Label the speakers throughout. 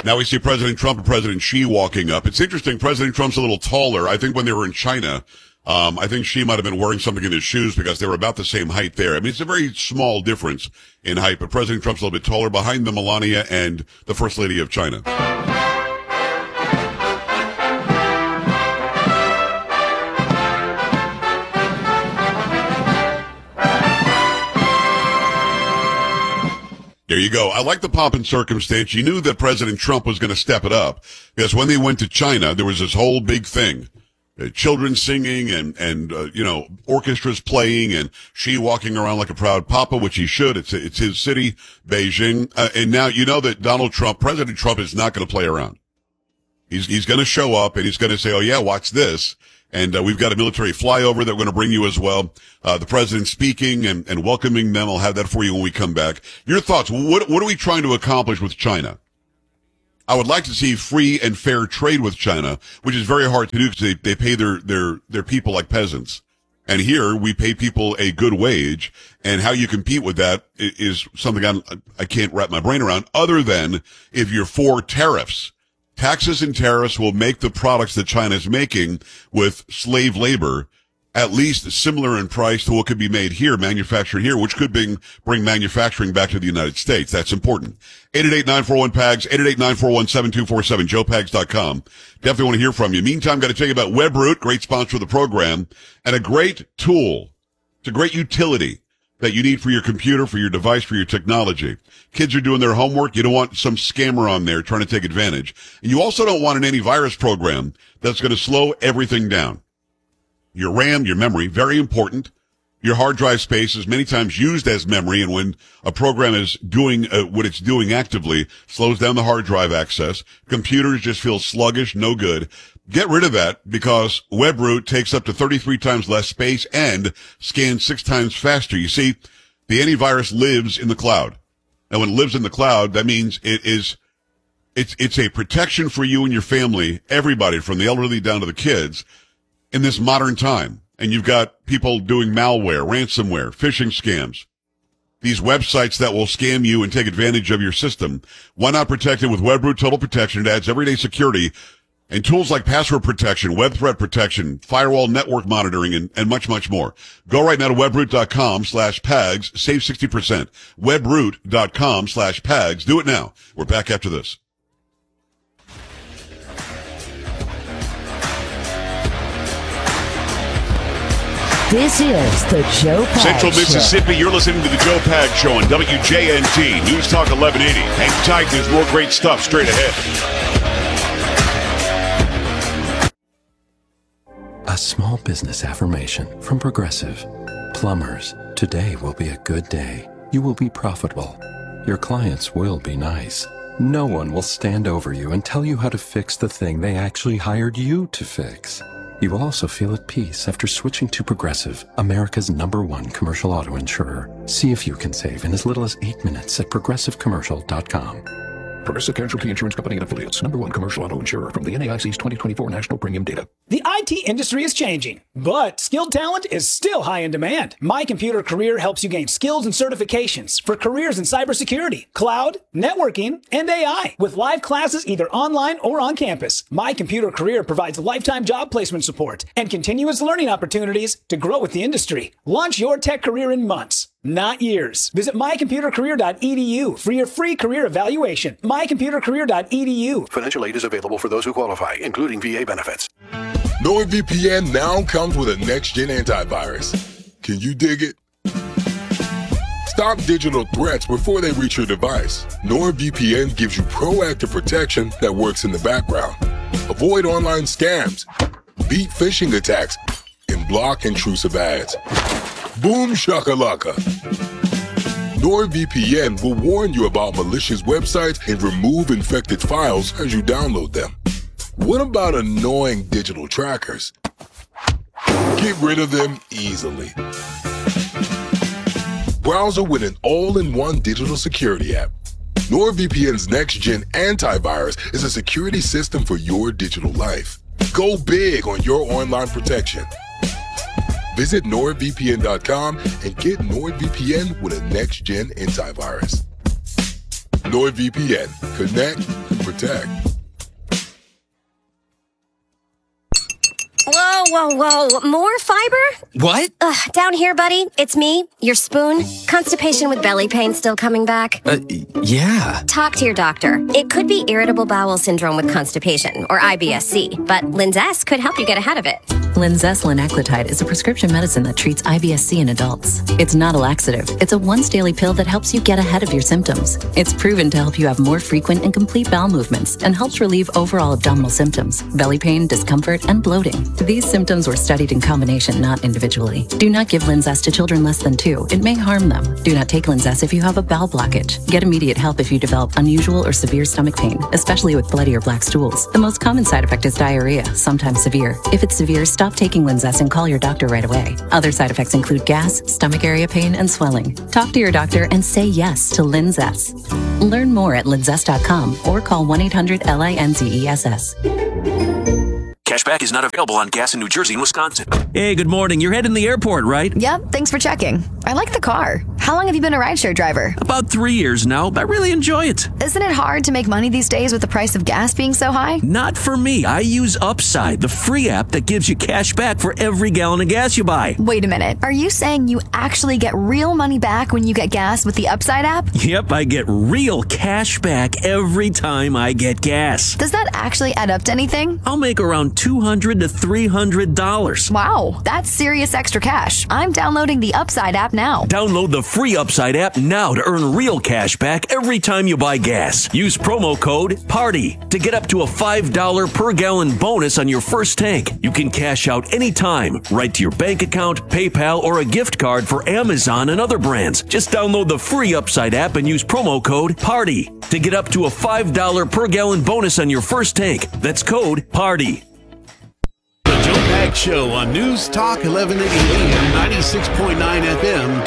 Speaker 1: Now we see President Trump and President Xi walking up. It's interesting. President Trump's a little taller. I think when they were in China, I think Xi might have been wearing something in his shoes because they were about the same height there. I mean, it's a very small difference in height, but President Trump's a little bit taller. Behind them, Melania and the First Lady of China. There you go. I like the pomp and circumstance. You knew that President Trump was going to step it up because when they went to China, there was this whole big thing. Children singing and orchestras playing and Xi walking around like a proud papa, which he should. It's his city, Beijing. And now you know that President Trump is not going to play around. He's going to show up and he's going to say, oh yeah, watch this. And we've got a military flyover that we're going to bring you as well. The president speaking and welcoming them. I'll have that for you when we come back. Your thoughts. What are we trying to accomplish with China? I would like to see free and fair trade with China, which is very hard to do because they pay their people like peasants. And here we pay people a good wage. And how you compete with that is something I can't wrap my brain around other than if you're for tariffs. Taxes and tariffs will make the products that China is making with slave labor at least similar in price to what could be made here, manufactured here, which could bring manufacturing back to the United States. That's important. 888-941-PAGS, 888-941-7247, joepags.com. Definitely want to hear from you. Meantime, got to tell you about WebRoot, great sponsor of the program, and a great tool. It's a great utility that you need for your computer, for your device, for your technology. Kids are doing their homework. You don't want some scammer on there trying to take advantage. And you also don't want an antivirus program that's going to slow everything down. Your RAM, your memory, very important. Your hard drive space is many times used as memory, and when a program is doing what it's doing actively, slows down the hard drive access. Computers just feel sluggish, no good. Get rid of that because WebRoot takes up to 33 times less space and scans 6 times faster. You see, the antivirus lives in the cloud. And when it lives in the cloud, that means it's a protection for you and your family, everybody from the elderly down to the kids in this modern time. And you've got people doing malware, ransomware, phishing scams. These websites that will scam you and take advantage of your system. Why not protect it with WebRoot Total Protection? It adds everyday security and tools like password protection, web threat protection, firewall network monitoring, and much, much more. Go right now to webroot.com/PAGS. Save 60%. Webroot.com/PAGS. Do it now. We're back after this.
Speaker 2: This is the Joe Pags
Speaker 1: Central
Speaker 2: Show.
Speaker 1: Mississippi, you're listening to the Joe Pags Show on WJNT. News Talk 1180. Hang tight, there's more great stuff straight ahead.
Speaker 3: A small business affirmation from Progressive. Plumbers, today will be a good day. You will be profitable. Your clients will be nice. No one will stand over you and tell you how to fix the thing they actually hired you to fix. You will also feel at peace after switching to Progressive, America's #1 commercial auto insurer. See if you can save in as little as 8 minutes at progressivecommercial.com.
Speaker 4: Progressive Casualty Insurance Company and Affiliates. #1 commercial auto insurer from the NAIC's 2024 national premium data.
Speaker 5: The IT industry is changing, but skilled talent is still high in demand. My Computer Career helps you gain skills and certifications for careers in cybersecurity, cloud, networking, and AI. With live classes either online or on campus, My Computer Career provides lifetime job placement support and continuous learning opportunities to grow with the industry. Launch your tech career in months, not years. Visit mycomputercareer.edu for your free career evaluation. mycomputercareer.edu.
Speaker 4: Financial aid is available for those who qualify, including VA benefits.
Speaker 6: NordVPN now comes with a next-gen antivirus. Can you dig it? Stop digital threats before they reach your device. NordVPN gives you proactive protection that works in the background. Avoid online scams, beat phishing attacks, and block intrusive ads. Boom shakalaka. NordVPN will warn you about malicious websites and remove infected files as you download them. What about annoying digital trackers? Get rid of them easily. Browser with an all-in-one digital security app. NordVPN's next-gen antivirus is a security system for your digital life. Go big on your online protection. Visit NordVPN.com and get NordVPN with a next-gen antivirus. NordVPN. Connect, protect.
Speaker 7: Whoa. More fiber?
Speaker 8: What?
Speaker 7: Down here, buddy. It's me, your spoon. Constipation with belly pain still coming back.
Speaker 8: Yeah.
Speaker 7: Talk to your doctor. It could be irritable bowel syndrome with constipation, or IBS-C, but Linzess could help you get ahead of it.
Speaker 9: Linzess linaclotide is a prescription medicine that treats IBS-C in adults. It's not a laxative. It's a once-daily pill that helps you get ahead of your symptoms. It's proven to help you have more frequent and complete bowel movements and helps relieve overall abdominal symptoms, belly pain, discomfort, and bloating. These symptoms were studied in combination, not individually. Do not give Linzess to children less than 2. It may harm them. Do not take Linzess if you have a bowel blockage. Get immediate help if you develop unusual or severe stomach pain, especially with bloody or black stools. The most common side effect is diarrhea, sometimes severe. If it's severe, stop taking Linzess and call your doctor right away. Other side effects include gas, stomach area pain, and swelling. Talk to your doctor and say yes to Linzess. Learn more at linzess.com or call 1-800-LINZESS.
Speaker 10: Cashback is not available on gas in New Jersey and Wisconsin.
Speaker 11: Hey, good morning. You're heading to the airport, right?
Speaker 12: Yep, thanks for checking. I like the car. How long have you been a rideshare driver?
Speaker 11: About 3 years now, but I really enjoy it.
Speaker 12: Isn't it hard to make money these days with the price of gas being so high?
Speaker 11: Not for me. I use Upside, the free app that gives you cash back for every gallon of gas you buy.
Speaker 12: Wait a minute. Are you saying you actually get real money back when you get gas with the Upside app?
Speaker 11: Yep, I get real cash back every time I get gas.
Speaker 12: Does that actually add up to anything?
Speaker 11: I'll make around $200 to $300.
Speaker 12: Wow, that's serious extra cash. I'm downloading the Upside app now.
Speaker 11: Download the free Upside app now to earn real cash back every time you buy gas. Use promo code PARTY to get up to a $5 per gallon bonus on your first tank. You can cash out anytime, right to your bank account, PayPal, or a gift card for Amazon and other brands. Just download the free Upside app and use promo code PARTY to get up to a $5 per gallon bonus on your first tank. That's code PARTY.
Speaker 13: Joe Pags Show on News Talk 1180 AM 96.9 FM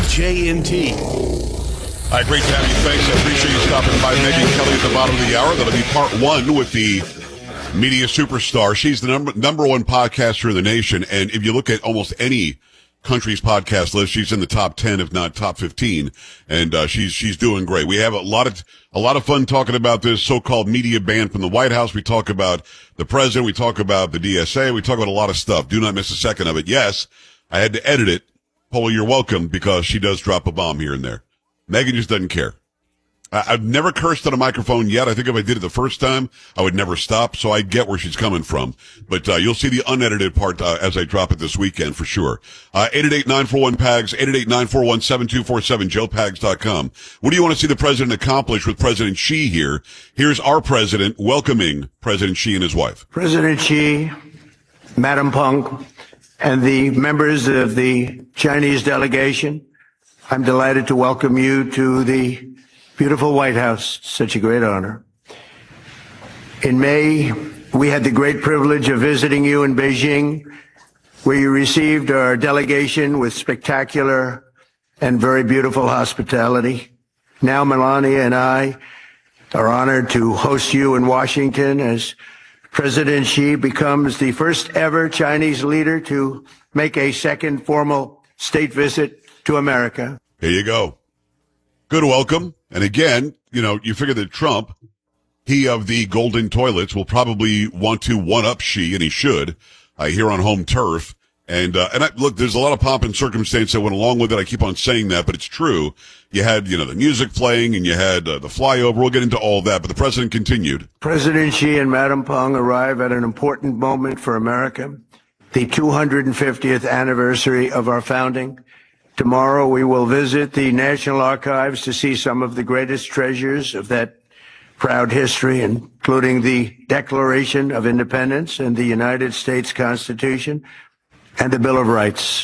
Speaker 13: WJNT.
Speaker 1: All right, great to have you. Thanks. I appreciate you stopping by. Megan Kelly at the bottom of the hour. That'll be part 1 with the media superstar. She's the number one podcaster in the nation. And if you look at almost any country's podcast list, she's in the top 10, if not top 15. And she's doing great. We have a lot of fun talking about this so-called media ban from the White House. We talk about the president. We talk about the DSA. We talk about a lot of stuff. Do not miss a second of it. Yes, I had to edit it. Paul, you're welcome, because she does drop a bomb here and there. Megan just doesn't care. I've never cursed on a microphone yet. I think if I did it the first time, I would never stop. So I get where she's coming from. But you'll see the unedited part as I drop it this weekend for sure. 888-941-PAGS, 888-941-7247, joepags.com. What do you want to see the president accomplish with President Xi here? Here's our president welcoming President Xi and his wife.
Speaker 14: President Xi, Madam Peng, and the members of the Chinese delegation, I'm delighted to welcome you to the beautiful White House. Such a great honor. In May, we had the great privilege of visiting you in Beijing, where you received our delegation with spectacular and very beautiful hospitality. Now Melania and I are honored to host you in Washington as President Xi becomes the first ever Chinese leader to make a second formal state visit to America.
Speaker 1: Here you go. Good welcome. And again, you figure that Trump, he of the golden toilets, will probably want to one-up Xi, and he should, here on home turf. And look, there's a lot of pomp and circumstance that went along with it. I keep on saying that, but it's true. You had, the music playing, and you had the flyover. We'll get into all that, but the president continued.
Speaker 14: President Xi and Madam Peng arrive at an important moment for America, the 250th anniversary of our founding. Tomorrow we will visit the National Archives to see some of the greatest treasures of that proud history, including the Declaration of Independence and the United States Constitution and the Bill of Rights.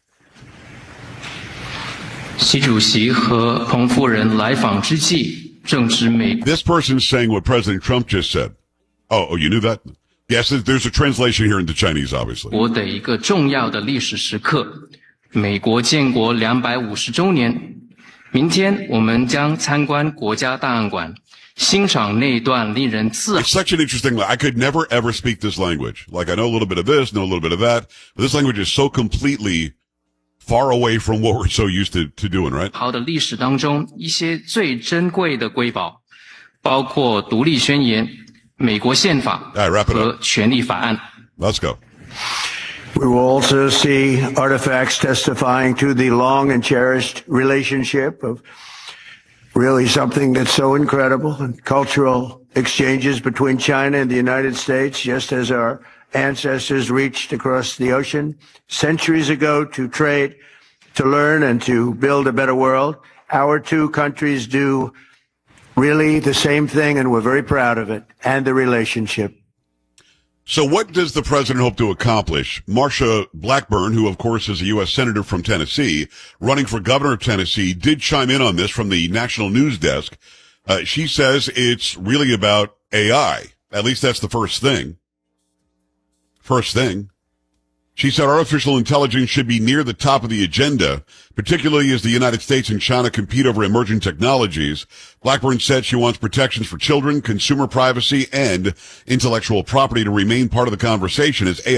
Speaker 15: 习主席和彭夫人来访之际，正值美。
Speaker 1: This person's saying what President Trump just said. Oh, you knew that? Yes, there's a translation here into Chinese, obviously.
Speaker 15: 国的一个重要的历史时刻。 美国建国250周年，明天我们将参观国家档案馆，欣赏那段令人自豪。
Speaker 1: It's such an interesting. I could never ever speak this language. Like I know a little bit of this, know a little bit of that, but this language is so completely far away from what we're so used to doing, right?
Speaker 15: 好的历史当中，一些最珍贵的瑰宝， 包括独立宣言、美国宪法和权利法案。
Speaker 1: Let's go.
Speaker 14: We will also see artifacts testifying to the long and cherished relationship of really something that's so incredible, and cultural exchanges between China and the United States, just as our ancestors reached across the ocean centuries ago to trade, to learn, and to build a better world. Our two countries do really the same thing, and we're very proud of it and the relationship.
Speaker 1: So what does the president hope to accomplish? Marsha Blackburn, who of course is a U.S. Senator from Tennessee, running for governor of Tennessee, did chime in on this from the National News Desk. She says it's really about AI. At least that's the first thing. She said artificial intelligence should be near the top of the agenda, particularly as the United States and China compete over emerging technologies. Blackburn said she wants protections for children, consumer privacy, and intellectual property to remain part of the conversation as AI